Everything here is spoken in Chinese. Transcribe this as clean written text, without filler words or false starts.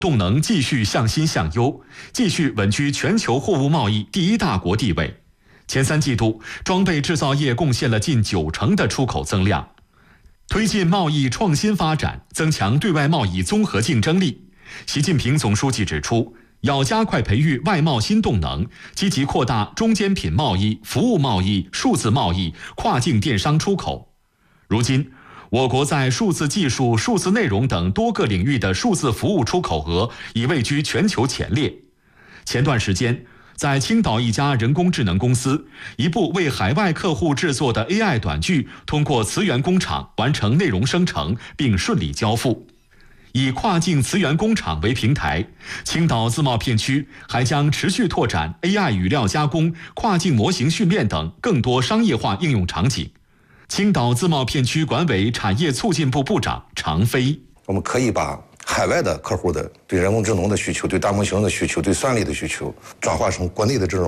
动能继续向新向优，继续稳居全球货物贸易第一大国地位。前3季度，装备制造业贡献了近90%的出口增量。推进贸易创新发展，增强对外贸易综合竞争力。习近平总书记指出，要加快培育外贸新动能，积极扩大中间品贸易、服务贸易、数字贸易、跨境电商出口。如今，我国在数字技术、数字内容等多个领域的数字服务出口额已位居全球前列。前段时间，在青岛一家人工智能公司，一部为海外客户制作的 AI 短剧通过磁源工厂完成内容生成并顺利交付。以跨境磁源工厂为平台，青岛自贸片区还将持续拓展 AI 语料加工、跨境模型训练等更多商业化应用场景。青岛自贸片区管委产业促进部部长常飞： 我们可以把海外的客户的对人工智能的需求、对大模型的需求、对算力的需求，转化成国内的这种